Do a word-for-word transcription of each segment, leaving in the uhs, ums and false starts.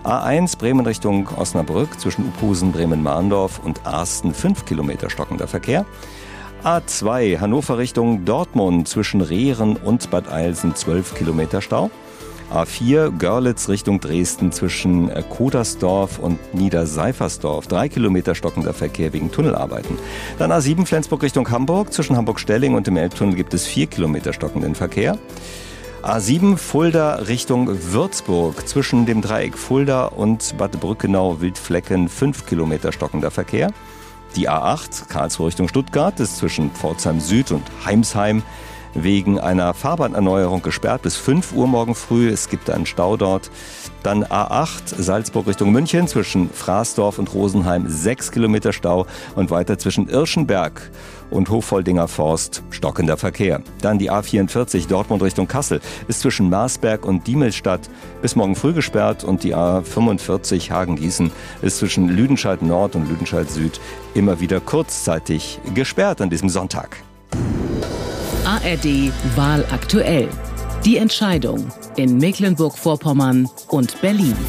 A eins Bremen Richtung Osnabrück zwischen Uphusen, Bremen-Mahndorf und Arsten fünf Kilometer stockender Verkehr. A zwei Hannover Richtung Dortmund zwischen Rehren und Bad Eilsen zwölf Kilometer Stau. A vier Görlitz Richtung Dresden zwischen Kodersdorf und Niederseifersdorf drei Kilometer stockender Verkehr wegen Tunnelarbeiten. Dann A sieben Flensburg Richtung Hamburg zwischen Hamburg-Stelling und dem Elbtunnel gibt es vier Kilometer stockenden Verkehr. A sieben Fulda Richtung Würzburg zwischen dem Dreieck Fulda und Bad Brückenau-Wildflecken fünf Kilometer stockender Verkehr. Die A acht Karlsruhe Richtung Stuttgart ist zwischen Pforzheim Süd und Heimsheim wegen einer Fahrbahnerneuerung gesperrt bis fünf Uhr morgen früh. Es gibt einen Stau dort. Dann A acht Salzburg Richtung München zwischen Fraßdorf und Rosenheim sechs Kilometer Stau und weiter zwischen Irschenberg und Hoffoldinger Forst stockender Verkehr. Dann die A vierundvierzig Dortmund Richtung Kassel ist zwischen Marsberg und Diemelstadt bis morgen früh gesperrt und die A fünfundvierzig Hagen-Gießen ist zwischen Lüdenscheid Nord und Lüdenscheid Süd immer wieder kurzzeitig gesperrt an diesem Sonntag. A R D Wahl aktuell. Die Entscheidung in Mecklenburg-Vorpommern und Berlin.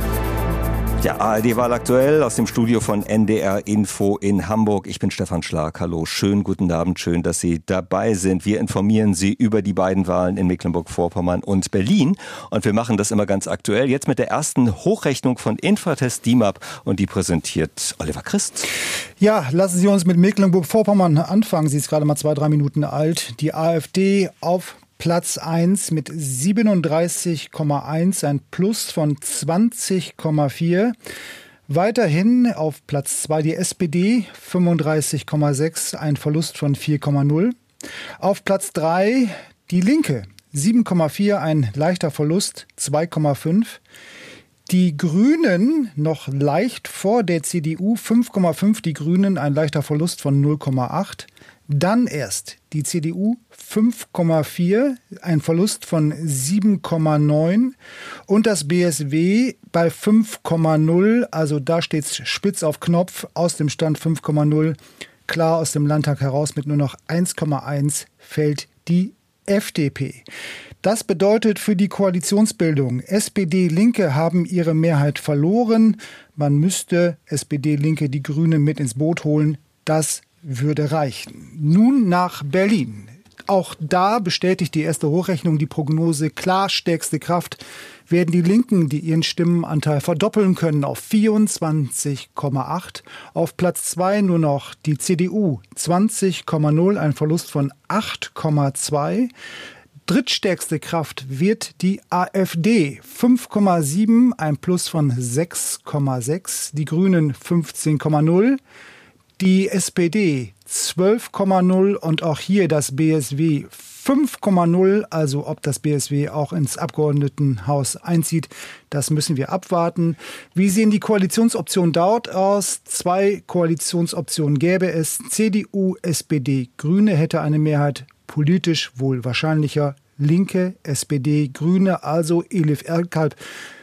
Ja, A R D-Wahl aktuell aus dem Studio von N D R Info in Hamburg. Ich bin Stefan Schlag. Hallo, schönen guten Abend, schön, dass Sie dabei sind. Wir informieren Sie über die beiden Wahlen in Mecklenburg-Vorpommern und Berlin. Und wir machen das immer ganz aktuell. Jetzt mit der ersten Hochrechnung von Infratest D I M A P und die präsentiert Oliver Christ. Ja, lassen Sie uns mit Mecklenburg-Vorpommern anfangen. Sie ist gerade mal zwei, drei Minuten alt. Die AfD auf Platz eins mit siebenunddreißig Komma eins, ein Plus von zwanzig Komma vier. Weiterhin auf Platz zwei die S P D, fünfunddreißig Komma sechs, ein Verlust von vier Komma null. Auf Platz drei die Linke, sieben Komma vier, ein leichter Verlust, zwei Komma fünf. Die Grünen noch leicht vor der C D U, fünf Komma fünf, die Grünen, ein leichter Verlust von null Komma acht. Dann erst die C D U fünf Komma vier, ein Verlust von sieben Komma neun und das B S W bei fünf Komma null, also da steht es spitz auf Knopf, aus dem Stand fünf Komma null, klar aus dem Landtag heraus mit nur noch eins Komma eins fällt die F D P. Das bedeutet für die Koalitionsbildung, S P D, Linke haben ihre Mehrheit verloren. Man müsste S P D, Linke, die Grünen mit ins Boot holen. Das würde reichen. Nun nach Berlin. Auch da bestätigt die erste Hochrechnung die Prognose, klar stärkste Kraft werden die Linken, die ihren Stimmenanteil verdoppeln können auf vierundzwanzig Komma acht. Auf Platz zwei nur noch die C D U, zwanzig Komma null, ein Verlust von acht Komma zwei. Drittstärkste Kraft wird die AfD, fünf Komma sieben, ein Plus von sechs Komma sechs. Die Grünen fünfzehn Komma null. Die S P D zwölf Komma null und auch hier das B S W fünf Komma null. Also ob das B S W auch ins Abgeordnetenhaus einzieht, das müssen wir abwarten. Wie sehen die Koalitionsoptionen dort aus? Zwei Koalitionsoptionen gäbe es. C D U, S P D, Grüne hätte eine Mehrheit, politisch wohl wahrscheinlicher. Linke, S P D, Grüne, also Elif Erkalp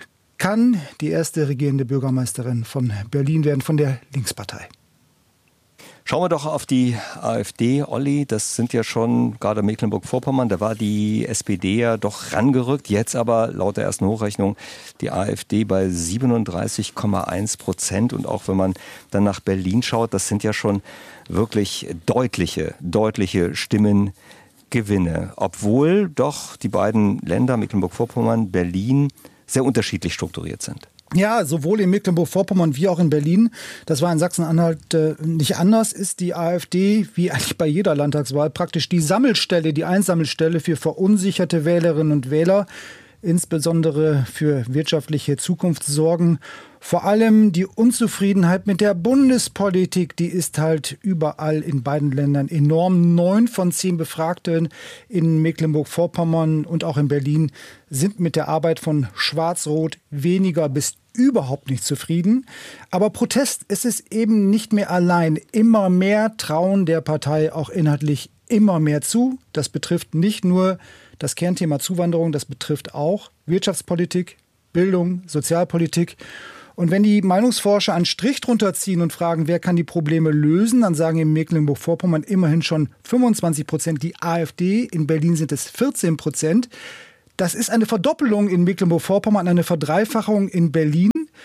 kann die erste regierende Bürgermeisterin von Berlin werden, von der Linkspartei. Schauen wir doch auf die AfD, Olli. Das sind ja schon, gerade Mecklenburg-Vorpommern, da war die S P D ja doch rangerückt. Jetzt aber laut der ersten Hochrechnung die AfD bei siebenunddreißig Komma eins Prozent. Und auch wenn man dann nach Berlin schaut, das sind ja schon wirklich deutliche, deutliche Stimmengewinne. Obwohl doch die beiden Länder, Mecklenburg-Vorpommern, Berlin, sehr unterschiedlich strukturiert sind. Ja, sowohl in Mecklenburg-Vorpommern wie auch in Berlin, das war in Sachsen-Anhalt äh, nicht anders, ist die AfD, wie eigentlich bei jeder Landtagswahl, praktisch die Sammelstelle, die Einsammelstelle für verunsicherte Wählerinnen und Wähler, insbesondere für wirtschaftliche Zukunftssorgen. Vor allem die Unzufriedenheit mit der Bundespolitik, die ist halt überall in beiden Ländern enorm. Neun von zehn Befragten in Mecklenburg-Vorpommern und auch in Berlin sind mit der Arbeit von Schwarz-Rot weniger bis überhaupt nicht zufrieden. Aber Protest ist es eben nicht mehr allein. Immer mehr trauen der Partei auch inhaltlich immer mehr zu. Das betrifft nicht nur das Kernthema Zuwanderung, das betrifft auch Wirtschaftspolitik, Bildung, Sozialpolitik. Und wenn die Meinungsforscher einen Strich drunter ziehen und fragen, wer kann die Probleme lösen, dann sagen in Mecklenburg-Vorpommern immerhin schon fünfundzwanzig Prozent die AfD. In Berlin sind es vierzehn Prozent. Das ist eine Verdoppelung in Mecklenburg-Vorpommern, eine Verdreifachung in Berlin.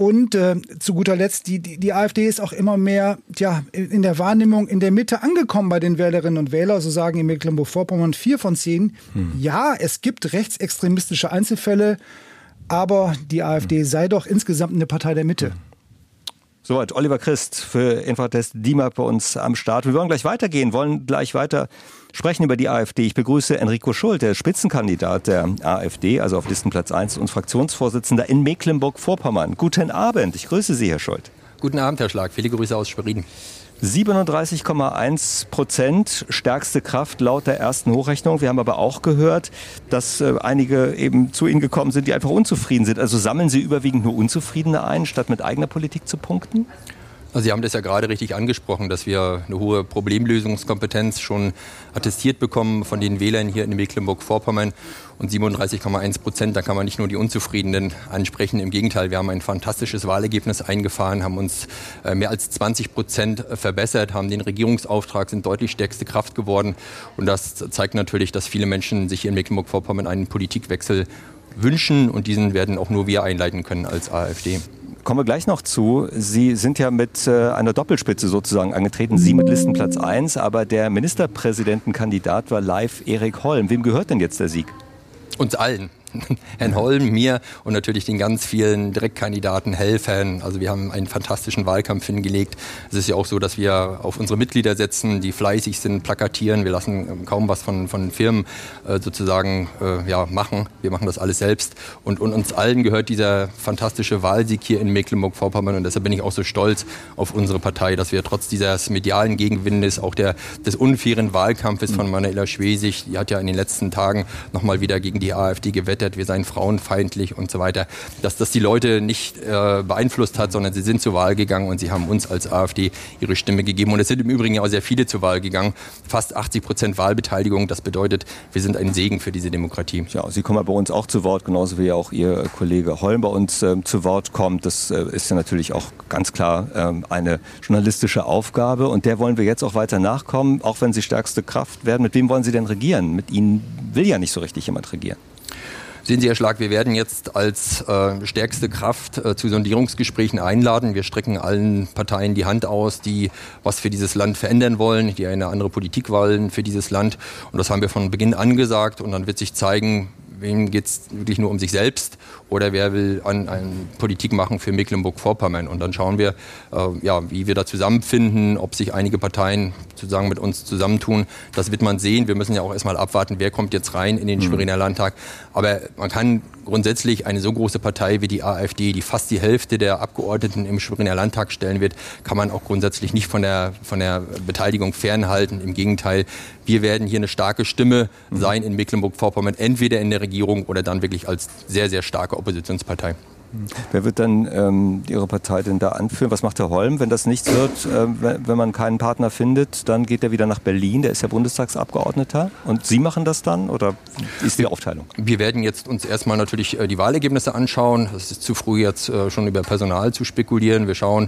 Und äh, zu guter Letzt, die, die, die AfD ist auch immer mehr ja, in der Wahrnehmung in der Mitte angekommen bei den Wählerinnen und Wählern. So sagen in Mecklenburg-Vorpommern vier von zehn. Hm. Ja, es gibt rechtsextremistische Einzelfälle, aber die AfD sei doch insgesamt eine Partei der Mitte. Soweit Oliver Christ für Infratest D I M A G bei uns am Start. Wir wollen gleich weitergehen, wollen gleich weiter sprechen über die AfD. Ich begrüße Enrico Schult, der Spitzenkandidat der AfD, also auf Listenplatz eins und Fraktionsvorsitzender in Mecklenburg-Vorpommern. Guten Abend, ich grüße Sie, Herr Schult. Guten Abend, Herr Schlag. Viele Grüße aus Schwerin. siebenunddreißig Komma eins Prozent stärkste Kraft laut der ersten Hochrechnung. Wir haben aber auch gehört, dass äh, einige eben zu Ihnen gekommen sind, die einfach unzufrieden sind. Also sammeln Sie überwiegend nur Unzufriedene ein, statt mit eigener Politik zu punkten? Also Sie haben das ja gerade richtig angesprochen, dass wir eine hohe Problemlösungskompetenz schon attestiert bekommen von den Wählern hier in Mecklenburg-Vorpommern. Und siebenunddreißig Komma eins Prozent, da kann man nicht nur die Unzufriedenen ansprechen. Im Gegenteil, wir haben ein fantastisches Wahlergebnis eingefahren, haben uns mehr als zwanzig Prozent verbessert, haben den Regierungsauftrag, sind deutlich stärkste Kraft geworden. Und das zeigt natürlich, dass viele Menschen sich hier in Mecklenburg-Vorpommern einen Politikwechsel wünschen. Und diesen werden auch nur wir einleiten können als AfD. Kommen wir gleich noch zu. Sie sind ja mit äh, einer Doppelspitze sozusagen angetreten. Sie mit Listenplatz eins, aber der Ministerpräsidentenkandidat war live Erik Holm. Wem gehört denn jetzt der Sieg? Uns allen. Herrn Holm, mir und natürlich den ganz vielen Direktkandidaten, Helfern. Also wir haben einen fantastischen Wahlkampf hingelegt. Es ist ja auch so, dass wir auf unsere Mitglieder setzen, die fleißig sind, plakatieren. Wir lassen kaum was von, von Firmen äh, sozusagen äh, ja, machen. Wir machen das alles selbst. Und, und uns allen gehört dieser fantastische Wahlsieg hier in Mecklenburg-Vorpommern. Und deshalb bin ich auch so stolz auf unsere Partei, dass wir trotz dieses medialen Gegenwindes, auch der, des unfairen Wahlkampfes von Manuela Schwesig, die hat ja in den letzten Tagen nochmal wieder gegen die AfD gewettet, wir seien frauenfeindlich und so weiter, dass das die Leute nicht äh, beeinflusst hat, sondern sie sind zur Wahl gegangen und sie haben uns als AfD ihre Stimme gegeben. Und es sind im Übrigen auch sehr viele zur Wahl gegangen. Fast achtzig Prozent Wahlbeteiligung. Das bedeutet, wir sind ein Segen für diese Demokratie. Ja, Sie kommen ja bei uns auch zu Wort, genauso wie auch Ihr Kollege Holm bei uns äh, zu Wort kommt. Das äh, ist ja natürlich auch ganz klar äh, eine journalistische Aufgabe. Und der wollen wir jetzt auch weiter nachkommen, auch wenn Sie stärkste Kraft werden. Mit wem wollen Sie denn regieren? Mit Ihnen will ja nicht so richtig jemand regieren. Sehen Sie, Herr Schlag, wir werden jetzt als äh, stärkste Kraft äh, zu Sondierungsgesprächen einladen. Wir strecken allen Parteien die Hand aus, die was für dieses Land verändern wollen, die eine andere Politik wollen für dieses Land. Und das haben wir von Beginn an gesagt. Und dann wird sich zeigen, wem geht es wirklich nur um sich selbst oder wer will an, an Politik machen für Mecklenburg-Vorpommern. Und dann schauen wir, äh, ja, wie wir da zusammenfinden, ob sich einige Parteien sozusagen mit uns zusammentun. Das wird man sehen. Wir müssen ja auch erstmal abwarten, wer kommt jetzt rein in den mhm. Schweriner Landtag. Aber man kann grundsätzlich eine so große Partei wie die AfD, die fast die Hälfte der Abgeordneten im Schweriner Landtag stellen wird, kann man auch grundsätzlich nicht von der, von der Beteiligung fernhalten. Im Gegenteil, wir werden hier eine starke Stimme mhm. sein in Mecklenburg-Vorpommern, entweder in der Regierung oder dann wirklich als sehr, sehr starke Oppositionspartei. Wer wird dann ähm, Ihre Partei denn da anführen? Was macht Herr Holm, wenn das nichts wird? Äh, wenn, wenn man keinen Partner findet, dann geht er wieder nach Berlin. Der ist ja Bundestagsabgeordneter. Und Sie machen das dann? Oder wie ist die Aufteilung? Wir werden jetzt uns erstmal natürlich äh, die Wahlergebnisse anschauen. Es ist zu früh jetzt äh, schon über Personal zu spekulieren. Wir schauen,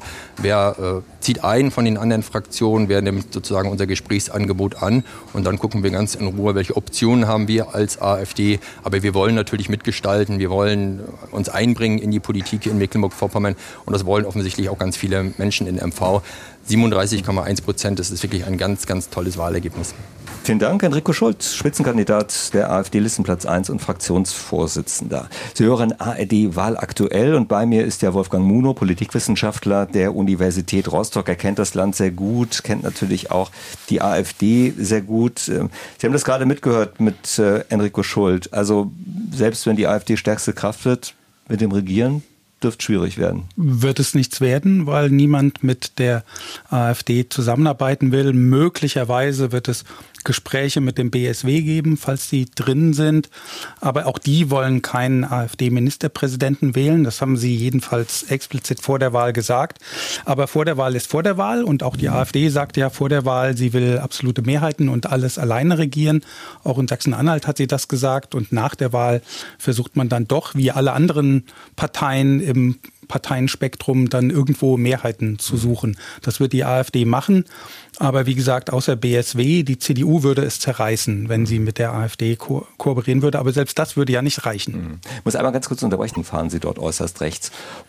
wer äh, zieht ein von den anderen Fraktionen, wer nimmt sozusagen unser Gesprächsangebot an. Und dann gucken wir ganz in Ruhe, welche Optionen haben wir als AfD. Aber wir wollen natürlich mitgestalten. Wir wollen uns einbringen in die Politik in Mecklenburg-Vorpommern und das wollen offensichtlich auch ganz viele Menschen in M V. siebenunddreißig Komma eins Prozent, das ist wirklich ein ganz, ganz tolles Wahlergebnis. Vielen Dank, Enrico Schult, Spitzenkandidat der AfD, Listenplatz eins und Fraktionsvorsitzender. Sie hören A R D Wahl aktuell und bei mir ist ja Wolfgang Munow, Politikwissenschaftler der Universität Rostock. Er kennt das Land sehr gut, kennt natürlich auch die AfD sehr gut. Sie haben das gerade mitgehört mit Enrico Schult. Also selbst wenn die AfD stärkste Kraft wird, mit dem Regieren dürfte schwierig werden. Wird es nichts werden, weil niemand mit der AfD zusammenarbeiten will. Möglicherweise wird es Gespräche mit dem B S W geben, falls die drin sind. Aber auch die wollen keinen AfD-Ministerpräsidenten wählen. Das haben sie jedenfalls explizit vor der Wahl gesagt. Aber vor der Wahl ist vor der Wahl. Und auch die mhm. AfD sagt ja vor der Wahl, sie will absolute Mehrheiten und alles alleine regieren. Auch in Sachsen-Anhalt hat sie das gesagt. Und nach der Wahl versucht man dann doch, wie alle anderen Parteien im Parteienspektrum, dann irgendwo Mehrheiten zu suchen. Das wird die AfD machen. Aber wie gesagt, außer B S W, die C D U würde es zerreißen, wenn sie mit der AfD ko- kooperieren würde. Aber selbst das würde ja nicht reichen. Ich muss einmal ganz kurz unterbrechen. Fahren Sie dort äußerst rechts.